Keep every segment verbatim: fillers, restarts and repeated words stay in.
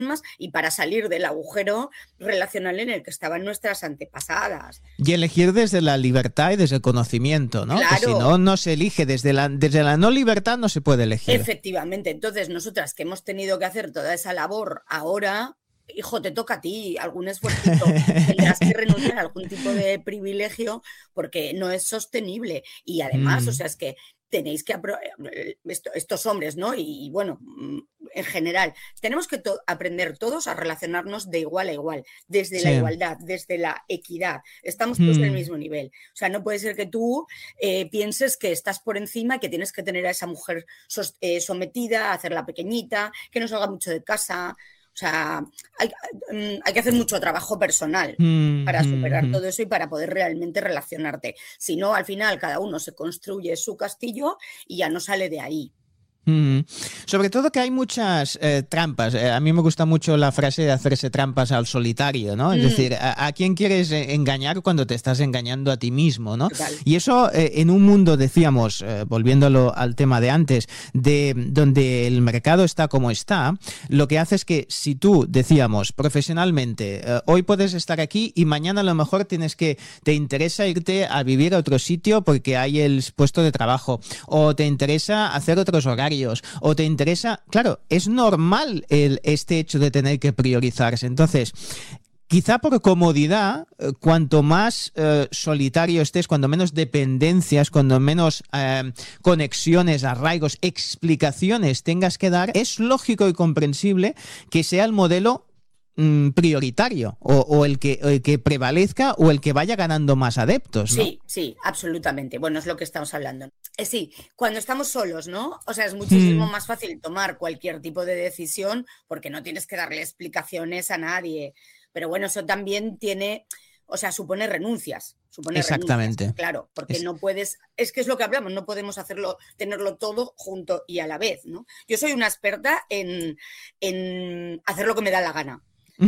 y para salir del agujero relacional en el que estaban nuestras antepasadas. Y elegir desde la libertad y desde el conocimiento, ¿no? Claro. Que si no, no se elige. Desde la, desde la no libertad no se puede elegir. Efectivamente. Entonces, nosotras que hemos tenido que hacer toda esa labor ahora, hijo, te toca a ti algún esfuerzo. Tendrás que renunciar a algún tipo de privilegio porque no es sostenible. Y además, mm. o sea, es que tenéis que esto, estos hombres, ¿no? Y, y bueno, en general, tenemos que to aprender todos a relacionarnos de igual a igual, desde sí. la igualdad, desde la equidad. Estamos todos mm. en el mismo nivel. O sea, no puede ser que tú eh, pienses que estás por encima y que tienes que tener a esa mujer sos, eh, sometida, hacerla pequeñita, que no salga mucho de casa. O sea, hay, hay que hacer mucho trabajo personal mm, para superar mm, todo eso y para poder realmente relacionarte. Si no, al final cada uno se construye su castillo y ya no sale de ahí. Mm. Sobre todo que hay muchas eh, trampas. Eh, a mí me gusta mucho la frase de hacerse trampas al solitario, ¿no? Es mm. decir, a, ¿a quién quieres engañar cuando te estás engañando a ti mismo, ¿no? Total. Y eso eh, en un mundo, decíamos, eh, volviéndolo al tema de antes, de donde el mercado está como está, lo que hace es que si tú, decíamos, profesionalmente, eh, hoy puedes estar aquí y mañana a lo mejor tienes que, te interesa irte a vivir a otro sitio porque hay el puesto de trabajo, o te interesa hacer otros horarios, o te interesa, claro, es normal el, este hecho de tener que priorizarse. Entonces, quizá por comodidad, cuanto más eh, solitario estés, cuando menos dependencias, cuando menos eh, conexiones, arraigos, explicaciones tengas que dar, es lógico y comprensible que sea el modelo prioritario o, o el, que, el que prevalezca o el que vaya ganando más adeptos, ¿no? Sí, sí, absolutamente. Bueno, es lo que estamos hablando. Eh, sí, cuando estamos solos, ¿no? O sea, es muchísimo mm. más fácil tomar cualquier tipo de decisión porque no tienes que darle explicaciones a nadie. Pero bueno, eso también tiene, o sea, supone renuncias. Supone Exactamente. Renuncias, claro, porque es... no puedes, es que es lo que hablamos, no podemos hacerlo, tenerlo todo junto y a la vez, ¿no? Yo soy una experta en, en hacer lo que me da la gana.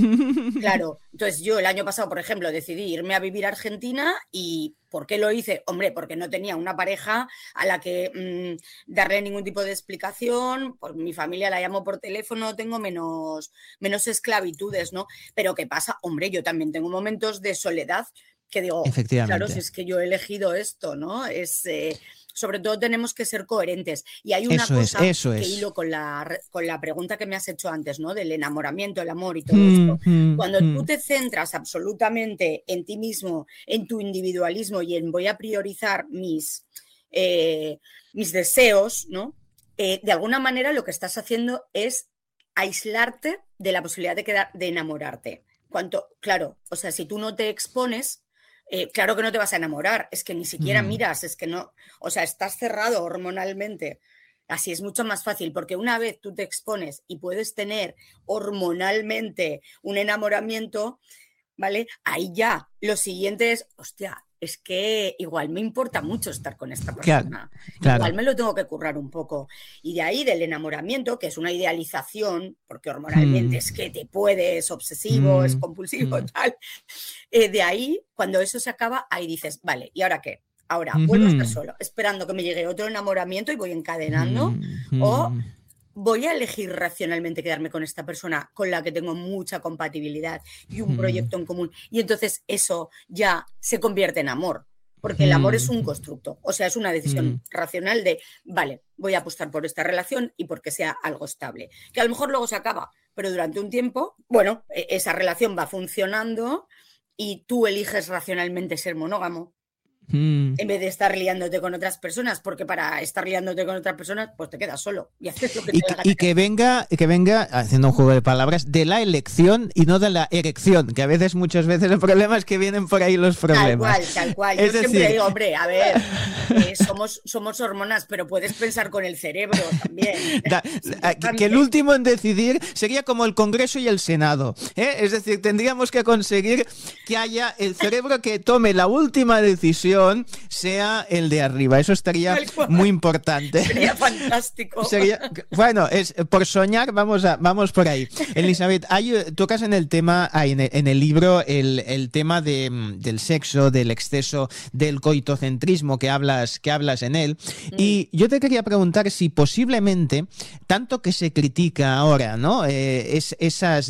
Claro, entonces yo el año pasado, por ejemplo, decidí irme a vivir a Argentina y ¿por qué lo hice? Hombre, porque no tenía una pareja a la que mmm, darle ningún tipo de explicación, por mi familia la llamo por teléfono, tengo menos, menos esclavitudes, ¿no? Pero ¿qué pasa? Hombre, yo también tengo momentos de soledad que digo, claro, si es que yo he elegido esto, ¿no? Es... Eh, sobre todo tenemos que ser coherentes. Y hay una eso cosa es, eso que es. hilo con la, con la pregunta que me has hecho antes, ¿no? Del enamoramiento, el amor y todo mm, esto. Mm, Cuando mm. tú te centras absolutamente en ti mismo, en tu individualismo y en voy a priorizar mis, eh, mis deseos, ¿no? Eh, de alguna manera lo que estás haciendo es aislarte de la posibilidad de, quedar, de enamorarte. Cuanto, claro, o sea, si tú no te expones, Eh, claro que no te vas a enamorar, es que ni siquiera mm. miras, es que no, o sea, estás cerrado hormonalmente. Así es mucho más fácil, porque una vez tú te expones y puedes tener hormonalmente un enamoramiento, ¿vale? Ahí ya, lo siguiente es, hostia, es que igual me importa mucho estar con esta persona. Claro, claro. Igual me lo tengo que currar un poco. Y de ahí del enamoramiento, que es una idealización, porque hormonalmente mm. es que te puedes, obsesivo, mm. es compulsivo, mm. tal. Eh, de ahí, cuando eso se acaba, ahí dices, vale, ¿y ahora qué? Ahora mm-hmm. vuelvo a estar solo, esperando que me llegue otro enamoramiento y voy encadenando, mm-hmm. o voy a elegir racionalmente quedarme con esta persona con la que tengo mucha compatibilidad y un mm. proyecto en común. Y entonces eso ya se convierte en amor, porque mm. el amor es un constructo, o sea, es una decisión mm. racional de, vale, voy a apostar por esta relación y porque sea algo estable, que a lo mejor luego se acaba, pero durante un tiempo, bueno, esa relación va funcionando y tú eliges racionalmente ser monógamo. Mm. En vez de estar liándote con otras personas, porque para estar liándote con otras personas, pues te quedas solo y haces lo que y, te que, y que venga, que venga, haciendo un juego de palabras, de la elección y no de la erección, que a veces, muchas veces el problema es que vienen por ahí los problemas. Tal cual, tal cual. Es Yo decir... siempre digo, hombre, a ver, eh, somos, somos hormonas, pero puedes pensar con el cerebro también. Da, que el último en decidir sería como el Congreso y el Senado, ¿eh? Es decir, tendríamos que conseguir que haya el cerebro que tome la última decisión, sea el de arriba. Eso estaría muy importante. Sería fantástico. Sería, bueno, es por soñar, vamos a, vamos por ahí. Elizabeth, hay, tocas en el tema, en el, en el libro, el, el tema de, del sexo, del exceso, del coitocentrismo que hablas, que hablas en él. Mm. Y yo te quería preguntar si posiblemente, tanto que se critica ahora, ¿no? Eh, es, esas